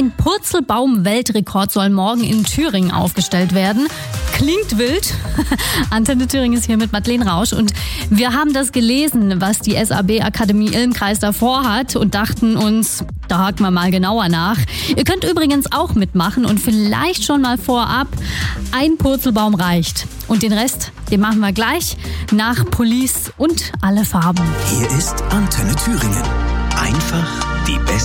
Ein Purzelbaum-Weltrekord soll morgen in Thüringen aufgestellt werden. Klingt wild. Antenne Thüringen ist hier mit Madeleine Rausch und wir haben das gelesen, was die SAB-Akademie Ilmkreis da vorhat und dachten uns, da haken wir mal genauer nach. Ihr könnt übrigens auch mitmachen und vielleicht schon mal vorab, ein Purzelbaum reicht. Und den Rest, den machen wir gleich nach Police und alle Farben. Hier ist Antenne Thüringen. Einfach die beste